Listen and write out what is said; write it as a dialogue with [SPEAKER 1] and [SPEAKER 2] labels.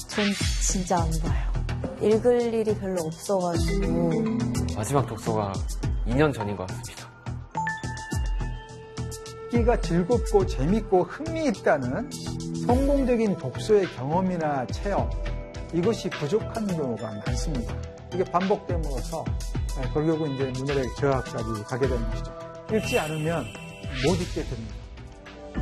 [SPEAKER 1] 전 진짜 안 봐요. 읽을 일이 별로 없어가지고.
[SPEAKER 2] 마지막 독서가 2년 전인 것 같습니다.
[SPEAKER 3] 읽기가 즐겁고 재밌고 흥미있다는 성공적인 독서의 경험이나 체험, 이것이 부족한 경우가 많습니다. 이게 반복됨으로써 결국은 이제 문어력 저하까지 가게 되는 것이죠. 읽지 않으면 못 읽게 됩니다.